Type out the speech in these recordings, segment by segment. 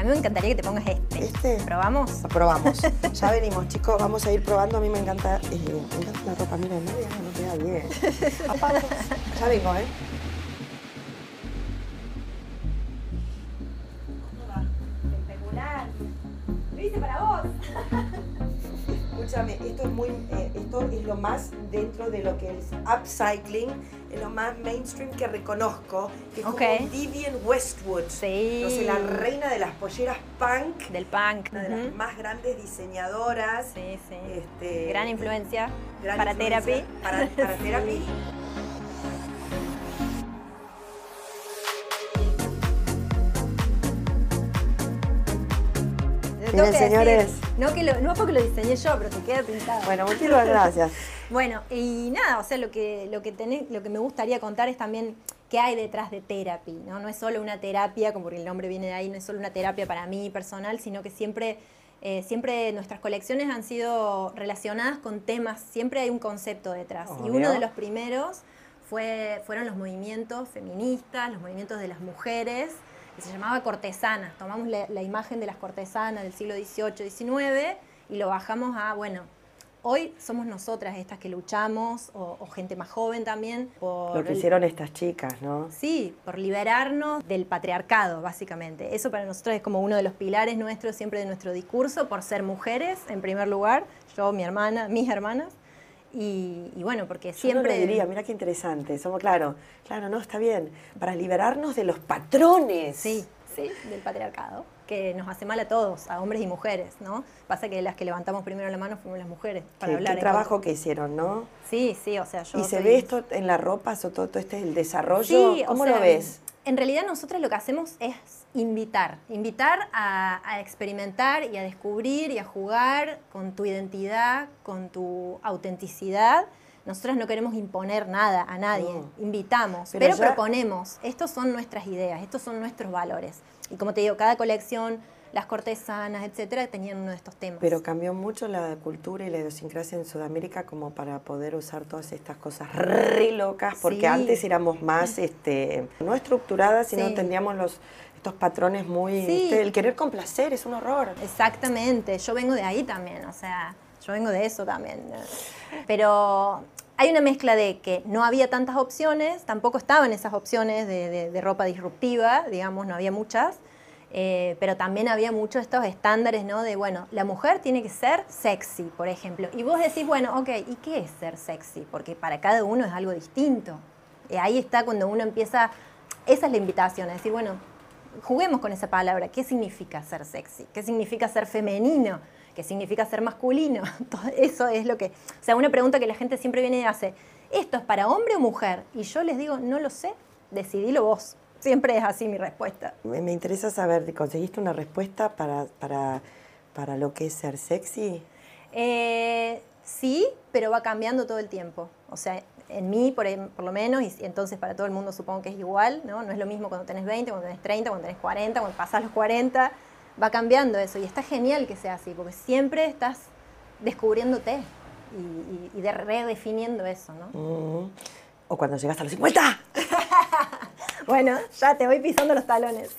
a mí me encantaría que te pongas este. ¿Este? ¿Probamos? Probamos. Ya venimos, chicos, vamos a ir probando. A mí me encanta la ropa. Mira, no queda bien. Zapatos. Ya vengo, ¿eh? ¿Cómo va? Espectacular. Lo hice para vos. Escúchame, esto es lo más dentro de lo que es upcycling, es lo más mainstream que reconozco, que es como Vivienne Westwood. Sí. No sé, la reina de las polleras punk. Del punk. Una de las más grandes diseñadoras. Sí, sí. Gran influencia para para Therapy. Para Therapy. Miren, señores. No porque lo diseñé yo, pero te queda pintado. Bueno, muchísimas gracias. Bueno, y nada, o sea, lo que me gustaría contar es también qué hay detrás de Therapy, ¿no? No es solo una terapia, como porque el nombre viene de ahí, no es solo una terapia para mí personal, sino que siempre nuestras colecciones han sido relacionadas con temas, siempre hay un concepto detrás. Obvio. Y uno de los primeros fueron los movimientos feministas, los movimientos de las mujeres, que se llamaba cortesanas. Tomamos la imagen de las cortesanas del siglo XVIII, XIX y lo bajamos a, bueno, hoy somos nosotras estas que luchamos, o gente más joven también. Lo que hicieron estas chicas, ¿no? Sí, por liberarnos del patriarcado, básicamente. Eso para nosotros es como uno de los pilares nuestros, siempre de nuestro discurso, por ser mujeres, en primer lugar, yo, mi hermana, mis hermanas. Y bueno, porque siempre... Yo no lo diría, mira qué interesante. Somos, claro, no, está bien. Para liberarnos de los patrones. Sí, del patriarcado, que nos hace mal a todos, a hombres y mujeres, ¿no? Pasa que las que levantamos primero la mano fuimos las mujeres. Para hablar qué trabajo que hicieron, ¿no? Sí, o sea, yo... ¿Y se ve esto en la ropa, todo el desarrollo? Sí, ¿Cómo lo ves? En realidad nosotros lo que hacemos es invitar a experimentar y a descubrir y a jugar con tu identidad, con tu autenticidad. Nosotros no queremos imponer nada a nadie, invitamos, pero proponemos. Estos son nuestras ideas, estos son nuestros valores. Y como te digo, cada colección, las cortesanas, etcétera, tenían uno de estos temas. Pero cambió mucho la cultura y la idiosincrasia en Sudamérica como para poder usar todas estas cosas re locas, porque antes éramos más, no estructuradas, sino teníamos estos patrones muy... el querer complacer es un horror. Exactamente, yo vengo de ahí también, o sea, yo vengo de eso también. Pero hay una mezcla de que no había tantas opciones, tampoco estaban esas opciones de ropa disruptiva, digamos, no había muchas. Pero también había muchos estos estándares, ¿no? De, bueno, la mujer tiene que ser sexy, por ejemplo. Y vos decís, bueno, ok, ¿y qué es ser sexy? Porque para cada uno es algo distinto. Ahí está cuando uno empieza, esa es la invitación, a decir, bueno, juguemos con esa palabra. ¿Qué significa ser sexy? ¿Qué significa ser femenino? ¿Qué significa ser masculino? Todo eso es lo que... O sea, una pregunta que la gente siempre viene y hace, ¿esto es para hombre o mujer? Y yo les digo, no lo sé, decidilo vos. Siempre es así mi respuesta. Me interesa saber, ¿conseguiste una respuesta para lo que es ser sexy? Sí, pero va cambiando todo el tiempo. O sea, en mí, por lo menos, y entonces para todo el mundo supongo que es igual, ¿no? No es lo mismo cuando tenés 20, cuando tenés 30, cuando tenés 40, cuando pasás los 40. Va cambiando eso y está genial que sea así, porque siempre estás descubriéndote y redefiniendo eso, ¿no? O cuando llegas a los 50. Bueno, ya te voy pisando los talones.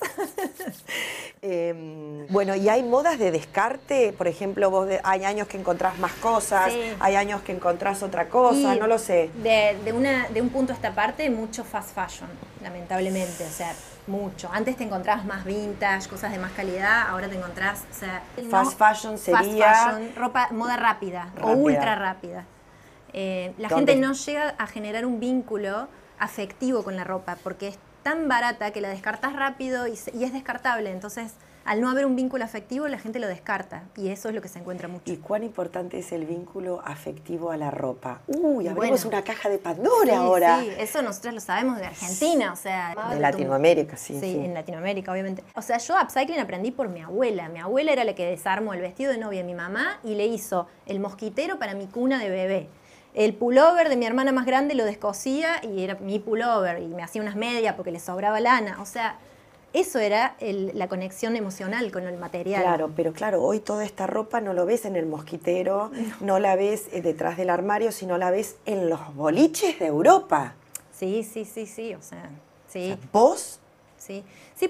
Bueno, y hay modas de descarte, por ejemplo, hay años que encontrás más cosas, hay años que encontrás otra cosa, no lo sé. De un punto a esta parte, mucho fast fashion, lamentablemente, o sea, mucho. Antes te encontrabas más vintage, cosas de más calidad, ahora te encontrás, o sea... Fast fashion sería... Fast fashion, moda rápida. O ultra rápida. La gente no llega a generar un vínculo afectivo con la ropa, porque es tan barata que la descartas rápido y es descartable. Entonces, al no haber un vínculo afectivo, la gente lo descarta. Y eso es lo que se encuentra mucho. ¿Y cuán importante es el vínculo afectivo a la ropa? Abrimos una caja de Pandora ahora. Sí, eso nosotros lo sabemos de Argentina, o sea... De Latinoamérica, sí. Sí, en Latinoamérica, obviamente. O sea, yo upcycling aprendí por mi abuela. Mi abuela era la que desarmó el vestido de novia de mi mamá y le hizo el mosquitero para mi cuna de bebé. El pullover de mi hermana más grande lo descosía y era mi pullover y me hacía unas medias porque le sobraba lana. O sea, eso era la conexión emocional con el material. Claro, pero claro, hoy toda esta ropa no lo ves en el mosquitero, no la ves detrás del armario, sino la ves en los boliches de Europa. Sí, o sea, sí. O sea, ¿vos? Sí,